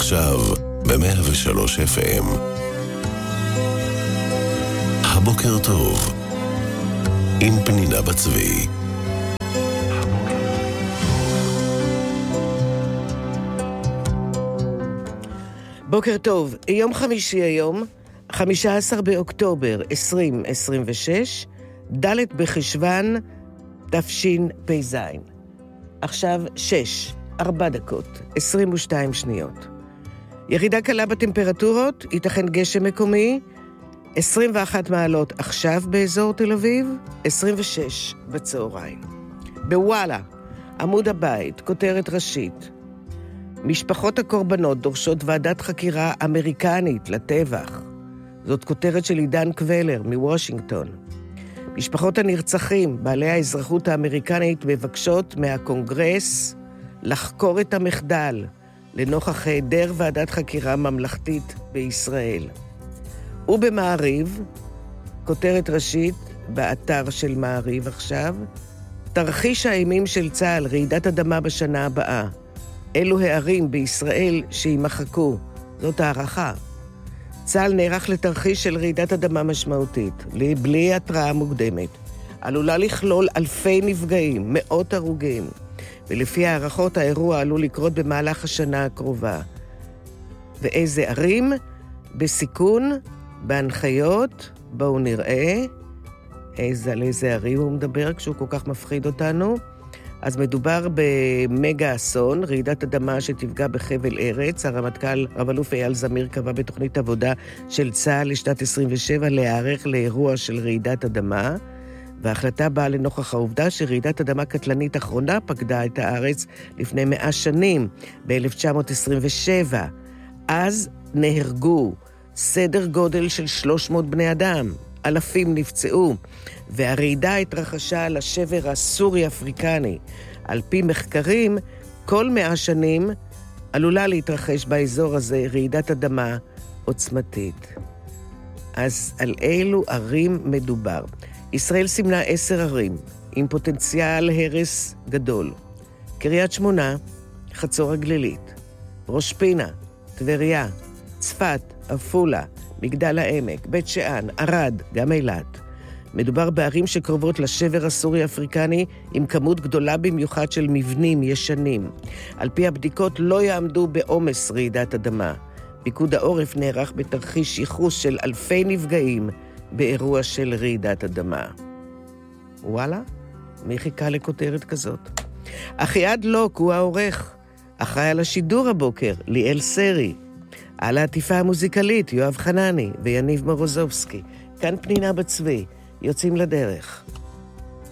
עכשיו ב-103 FM. הבוקר טוב עם פנינה בצבי. בוקר טוב, יום חמישי היום, 15 באוקטובר 2026, ד' בחשוון תשפ"ז. עכשיו 6:04:22. ירידה קלה בטמפרטורות, ייתכן גשם מקומי, 21 מעלות עכשיו באזור תל אביב, 26 בצהריים. בוואלה, עמוד הבית, כותרת ראשית. משפחות הקורבנות דורשות ועדת חקירה אמריקנית לטבח. זאת כותרת של עידן קבלר מוושינגטון. משפחות הנרצחים, בעלי האזרחות האמריקנית, מבקשות מהקונגרס לחקור את המחדל לנוכח היעדר ועדת חקירה ממלכתית בישראל. ובמעריב, כותרת ראשית באתר של מעריב עכשיו, תרחיש האימים של צה"ל, רעידת אדמה בשנה הבאה. אלו הערים בישראל שימחקו. זאת הערכה. צה"ל נערך לתרחיש של רעידת אדמה משמעותית, בלי התראה מוקדמת. עלולה לכלול אלפי נפגעים, מאות הרוגים. ולפי הערכות האירוע עלול לקרות במהלך השנה הקרובה. ואיזה ערים? בסיכון, בהנחיות, בואו נראה. על איזה ערים הוא מדבר כשהוא כל כך מפחיד אותנו. אז מדובר במגה אסון, רעידת אדמה שתפגע בחבל ארץ. הרמטכ"ל רב אלוף אייל זמיר קבע בתוכנית עבודה של צה"ל לשנת 27 להיערך לאירוע של רעידת אדמה, וההחלטה באה לנוכח העובדה שרעידת אדמה קטלנית אחרונה פקדה את הארץ לפני 100 שנים, ב-1927. אז נהרגו סדר גודל של 300 בני אדם, אלפים נפצעו, והרעידה התרחשה על השבר הסורי-אפריקני. על פי מחקרים, כל 100 שנים עלולה להתרחש באזור הזה רעידת אדמה עוצמתית. אז על אילו ערים מדובר? ישראל סימנה 10 ערים עם פוטנציאל הרס גדול. קריית שמונה, חצור הגלילית, ראש פינה, טבריה, צפת, עפולה, מגדל העמק, בית שאן, ערד, גם אילת. מדובר בערים שקרובות לשבר הסורי-אפריקני עם כמות גדולה במיוחד של מבנים ישנים. על פי הבדיקות לא יעמדו בעומס רעידת אדמה. פיקוד העורף נערך בתרחיש ייחוס של אלפי נפגעים באירוע של רעידת אדמה. וואלה, מי חיכה לכותרת כזאת? אחיעד לוק הוא העורך. אחראי על השידור הבוקר, ליאל סרי. על העטיפה המוזיקלית, יואב חנני ויניב מורוזובסקי. כאן פנינה בצבי. יוצאים לדרך.